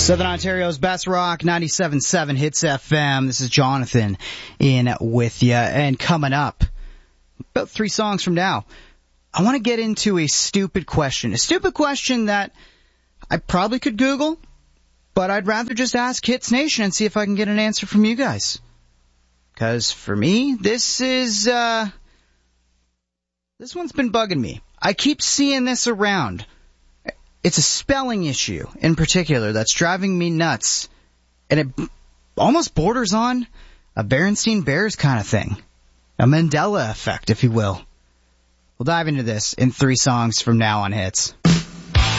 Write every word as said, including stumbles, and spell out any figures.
Southern Ontario's best rock, ninety-seven point seven Hits F M. This is Jonathan in with you. And coming up, about three songs from now, I want to get into a stupid question. A stupid question that I probably could Google, but I'd rather just ask Hits Nation and see if I can get an answer from you guys. Because for me, this is, uh, this one's been bugging me. I keep seeing this around. It's a spelling issue in particular that's driving me nuts. And it almost borders on a Berenstein Bears kind of thing. A Mandela effect, if you will. We'll dive into this in three songs from now on Hits.